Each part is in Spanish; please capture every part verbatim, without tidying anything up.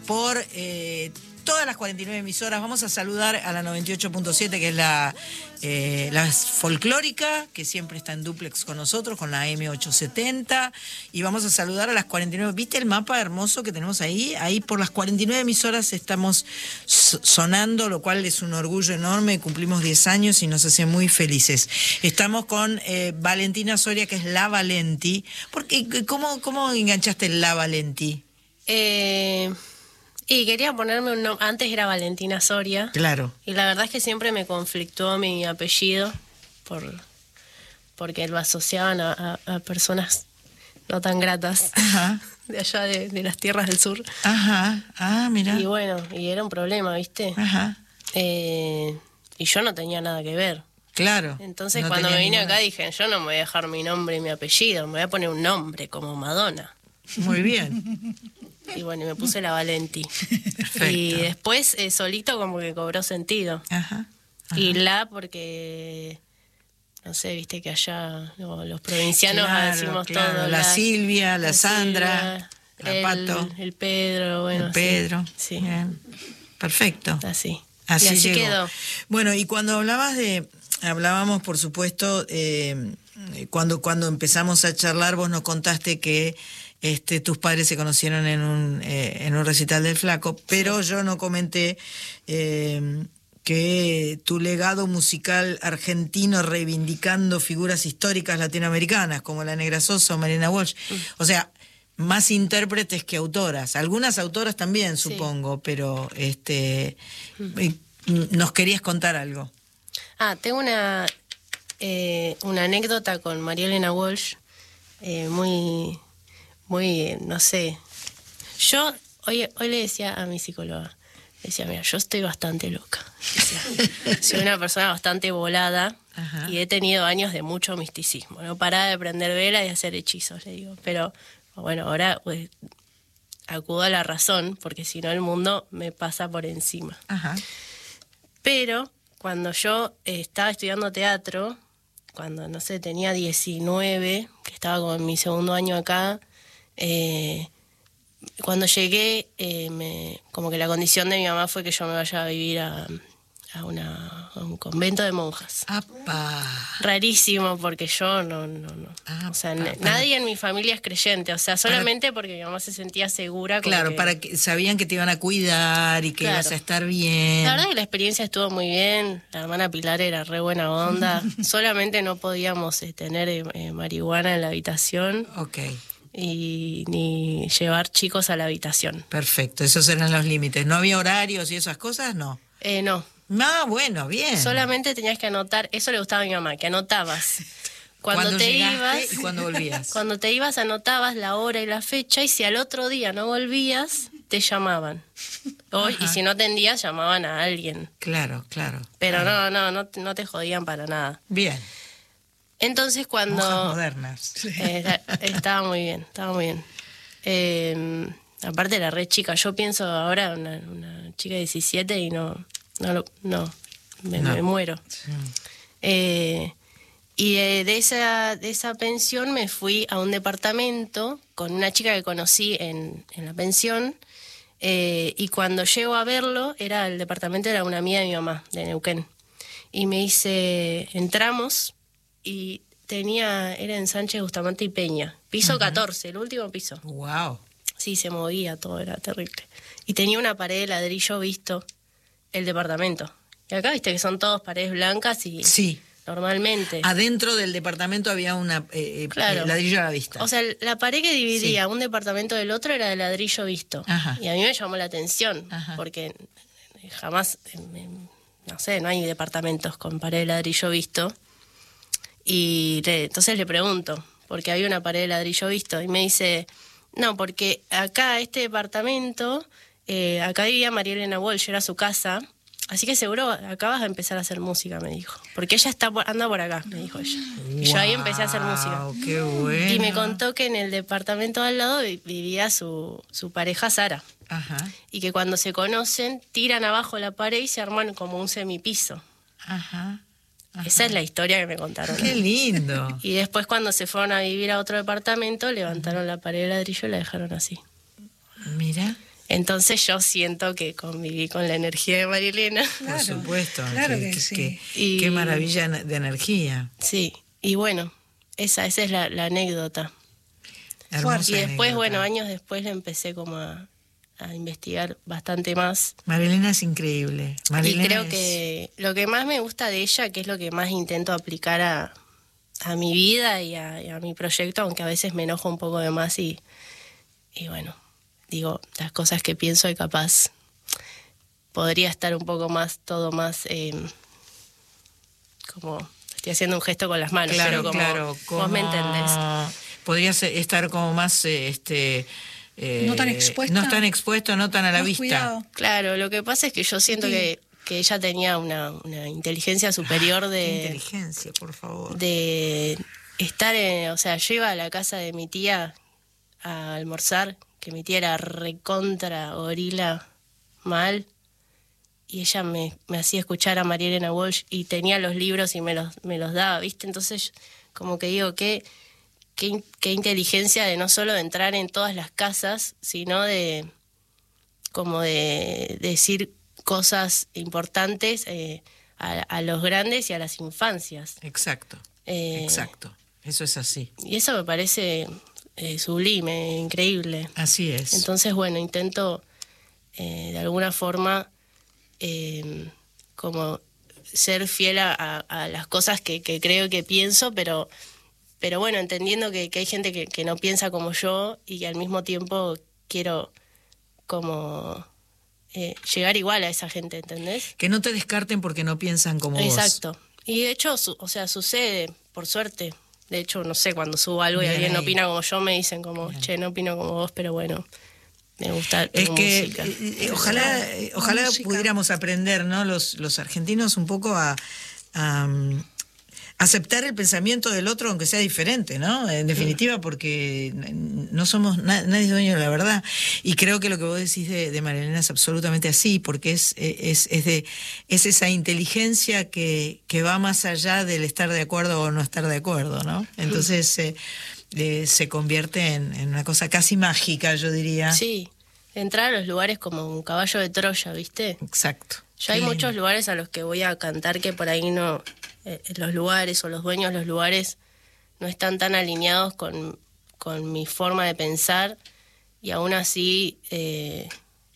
por eh, todas las cuarenta y nueve emisoras. Vamos a saludar a la noventa y ocho punto siete, que es la, eh, la folclórica, que siempre está en dúplex con nosotros, con la eme ochocientos setenta. Y vamos a saludar a las cuarenta y nueve. ¿Viste el mapa hermoso que tenemos ahí? Ahí por las cuarenta y nueve emisoras estamos sonando, lo cual es un orgullo enorme. Cumplimos diez años y nos hace muy felices. Estamos con eh, Valentina Soria, que es La Valenti. Porque, ¿cómo, cómo enganchaste el La Valenti? Eh... Y quería ponerme un nombre. Antes era Valentina Soria. Claro. Y la verdad es que siempre me conflictó mi apellido por porque lo asociaban a, a, a personas no tan gratas. Ajá. De allá de, de las tierras del sur. Ajá. Ah, mira. Y bueno, y era un problema, ¿viste? Ajá. Eh, y yo no tenía nada que ver. Claro. Entonces no cuando me vine ninguna... acá dije, yo no me voy a dejar mi nombre y mi apellido, me voy a poner un nombre como Madonna. Muy bien. Y bueno, me puse La Valenti. Perfecto. Y después eh, solito como que cobró sentido. Ajá, ajá. Y La porque, no sé, viste que allá no, los provincianos claro, decimos claro. todo. La, la Silvia, la, la Sandra, Silvia, la el, Pato. El Pedro, bueno. El Pedro. Sí. Bien. Perfecto. Así. Así, y así llegó. quedó. Bueno, y cuando hablabas de, hablábamos por supuesto, eh, cuando, cuando empezamos a charlar vos nos contaste que Este, tus padres se conocieron en un, eh, en un recital del Flaco, pero sí. Yo no comenté eh, que tu legado musical argentino reivindicando figuras históricas latinoamericanas como la Negra Sosa o Marina Walsh, mm. o sea, más intérpretes que autoras, algunas autoras también supongo, sí. Pero este, mm. nos querías contar algo. Ah, tengo una, eh, una anécdota con María Elena Walsh, eh, muy... muy, no sé, yo hoy, hoy le decía a mi psicóloga, le decía, mira, yo estoy bastante loca, decía, soy una persona bastante volada. Ajá. Y he tenido años de mucho misticismo, no paraba de prender velas y hacer hechizos, le digo, pero bueno, ahora pues, acudo a la razón, porque si no el mundo me pasa por encima. Ajá. Pero cuando yo eh, estaba estudiando teatro, cuando, no sé, tenía diecinueve, que estaba con mi segundo año acá, Eh, cuando llegué, eh, me, como que la condición de mi mamá fue que yo me vaya a vivir a, a, una, a un convento de monjas. ¡Apa! Rarísimo, porque yo no, no, no. Ah, o sea, para, nadie en mi familia es creyente, o sea, solamente para, porque mi mamá se sentía segura. Claro, que, para que sabían que te iban a cuidar y que claro. Ibas a estar bien. La verdad que la experiencia estuvo muy bien, la hermana Pilar era re buena onda, solamente no podíamos eh, tener eh, marihuana en la habitación. Ok. Y ni llevar chicos a la habitación. Perfecto, esos eran los límites. ¿No había horarios y esas cosas? No. Eh, no. Ah, bueno, bien. Solamente tenías que anotar, eso le gustaba a mi mamá, que anotabas. Cuando, cuando te ibas y cuando volvías. Cuando te ibas anotabas la hora y la fecha y si al otro día no volvías, te llamaban. O, y si no atendías, llamaban a alguien. Claro, claro. Pero claro. no, no, no, no te jodían para nada. Bien. Entonces cuando... Monjas modernas. Eh, estaba muy bien, estaba muy bien. Eh, aparte era re chica. Yo pienso ahora una, una chica de diecisiete y no, no, lo, no, me, no. me muero. Sí. Eh, y de, de, esa, de esa pensión me fui a un departamento con una chica que conocí en, en la pensión. Eh, y cuando llego a verlo, era el departamento era una amiga de mi mamá, de Neuquén. Y me dice, entramos... y tenía, era en Sánchez, Bustamante y Peña, piso uh-huh. catorce, el último piso. Wow. Sí, se movía todo, era terrible. Y tenía una pared de ladrillo visto el departamento. Y acá viste que son todos paredes blancas y sí. Normalmente. Adentro del departamento había una eh, claro. eh, ladrillo a la vista. O sea, la pared que dividía sí. un departamento del otro era de ladrillo visto. Ajá. Y a mí me llamó la atención, Ajá. porque jamás, no sé, no hay departamentos con pared de ladrillo visto. Y le, entonces le pregunto, porque había una pared de ladrillo visto, y me dice, no, porque acá este departamento, eh, acá vivía María Elena Walsh, era su casa, así que seguro acá vas a empezar a hacer música, me dijo. Porque ella está por, anda por acá, me dijo ella. Wow, y yo ahí empecé a hacer música. Qué bueno. Y me contó que en el departamento de al lado vivía su, su pareja Sara. Ajá. Y que cuando se conocen, tiran abajo la pared y se arman como un semipiso. Ajá. Ajá. Esa es la historia que me contaron. ¡Qué lindo! Y después cuando se fueron a vivir a otro departamento, levantaron uh-huh. la pared de ladrillo y la dejaron así. Mira. Entonces yo siento que conviví con la energía de Marielena. Claro, por supuesto. Claro que, que que, sí. que, Y, qué maravilla de energía. Sí, y bueno, esa, esa es la, la anécdota. Hermosa Y después, anécdota. bueno, años después le empecé como a, a investigar bastante más. Marilena es increíble. Marilena y creo es... que lo que más me gusta de ella, que es lo que más intento aplicar a, a mi vida y a, y a mi proyecto, aunque a veces me enojo un poco de más y, y bueno, digo las cosas que pienso y capaz podría estar un poco más, todo más, eh, como, estoy haciendo un gesto con las manos, Claro, pero como claro. Como... vos me entendés. Podría ser- estar como más... eh, este eh, No tan expuesta. No tan expuesto, no tan a la Más vista. cuidado. Claro, lo que pasa es que yo siento Sí. que, que ella tenía una, una inteligencia superior Qué de, inteligencia, por favor. de estar en, o sea, yo iba a la casa de mi tía a almorzar, que mi tía era recontra gorila mal, y ella me, me hacía escuchar a María Elena Walsh y tenía los libros y me los, me los daba, ¿viste? Entonces, como que digo, qué, qué, in- qué inteligencia de no solo de entrar en todas las casas, sino de como de, de decir cosas importantes eh, a, a los grandes y a las infancias. Exacto, Eh, exacto. Eso es así. Y eso me parece eh, sublime, increíble. Así es. Entonces, bueno, intento eh, de alguna forma eh, como ser fiel a, a- a las cosas que, que creo que pienso, pero, pero bueno, entendiendo que, que hay gente que, que no piensa como yo y que al mismo tiempo quiero como eh, llegar igual a esa gente, ¿entendés? Que no te descarten porque no piensan como vos. Exacto. Y de hecho, su- o sea, sucede, por suerte. De hecho, no sé, cuando subo algo y Bien alguien no ahí. opina como yo, me dicen como, Bien. che, no opino como vos, pero bueno, me gusta tu Es que música. eh, eh, ojalá, eh, La ojalá música. pudiéramos aprender, ¿no? Los, los argentinos un poco a, a, um, aceptar el pensamiento del otro, aunque sea diferente, ¿no? En definitiva, porque no somos, na- nadie es dueño de la verdad. Y creo que lo que vos decís de, de Marilena es absolutamente así, porque es, es, es, de, es esa inteligencia que, que va más allá del estar de acuerdo o no estar de acuerdo, ¿no? Entonces eh, eh, se convierte en, en una cosa casi mágica, yo diría. Sí, entrar a los lugares como un caballo de Troya, ¿viste? Exacto. Yo hay Qué muchos lindo. lugares a los que voy a cantar que por ahí no, eh, los lugares o los dueños de los lugares no están tan alineados con, con mi forma de pensar y aún así eh,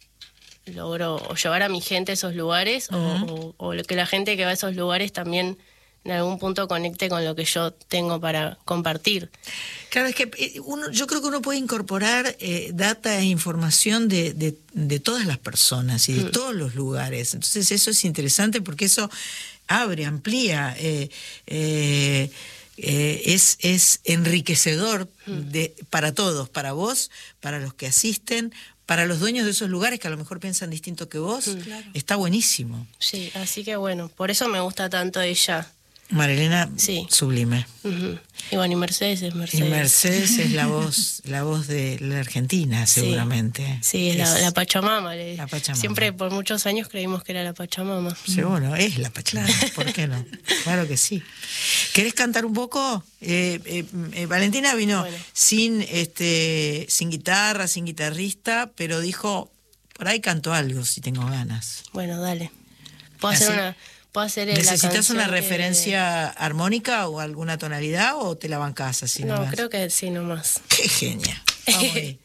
logro o llevar a mi gente a esos lugares o- Ujú. o, o lo que la gente que va a esos lugares también en algún punto conecte con lo que yo tengo para compartir. Claro, es que eh, uno, yo creo que uno puede incorporar eh, data e información de, de, de todas las personas y de Mm. todos los lugares. Entonces eso es interesante porque eso abre, amplía, eh, eh, eh, es, es enriquecedor de, para todos, para vos, para los que asisten, para los dueños de esos lugares que a lo mejor piensan distinto que vos. Claro. Está buenísimo. Sí, así que bueno, por eso me gusta tanto ella. Marilena, Sí. sublime. Ujú. Y bueno, y Mercedes es Y Mercedes. Mercedes es la voz, la voz de la Argentina, Sí. seguramente. Sí, es la, la Pachamama. le- La Pachamama. Siempre por muchos años creímos que era la Pachamama. Seguro, es la Pachamama, ¿por qué no? Claro que sí. ¿Querés cantar un poco? Eh, eh, eh, Valentina vino Bueno. sin este sin guitarra, sin guitarrista, pero dijo, por ahí canto algo si tengo ganas. Bueno, dale. Puedo hacer Así- una... Puedo hacer eh, la ¿Necesitas canción una que- referencia armónica o alguna tonalidad o te la bancás así No, nomás? creo que sí, nomás. Qué genia. Vamos ahí.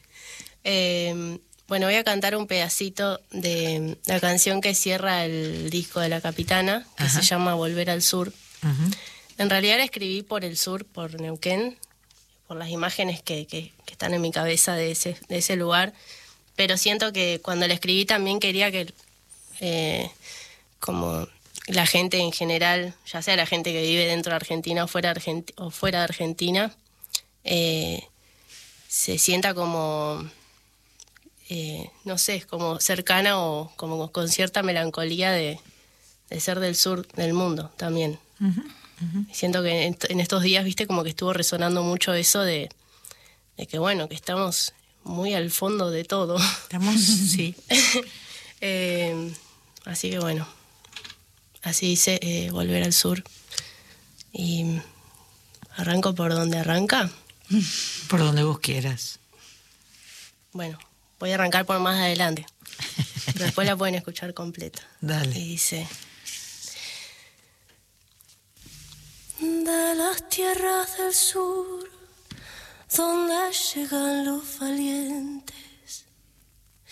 Eh, bueno, voy a cantar un pedacito de la canción que cierra el disco de La Capitana, que Ajá. se llama Volver al Sur. Ujú. En realidad la escribí por el sur, por Neuquén, por las imágenes que, que- que están en mi cabeza de ese, de ese lugar, pero siento que cuando la escribí también quería que eh, como la gente en general, ya sea la gente que vive dentro de Argentina o fuera, Argenti- o fuera de Argentina, eh, se sienta como, eh, no sé, como cercana o como con cierta melancolía de, de ser del sur del mundo también. Siento que en, en estos días, viste, como que estuvo resonando mucho eso de, de que, bueno, que estamos muy al fondo de todo. Estamos, sí. Eh, así que, bueno, así dice eh, Volver al Sur. Y arranco por donde arranca. Por donde vos quieras. Bueno, voy a arrancar por más adelante. Pero después la pueden escuchar completa. Dale. Y dice: de las tierras del sur, donde llegan los valientes,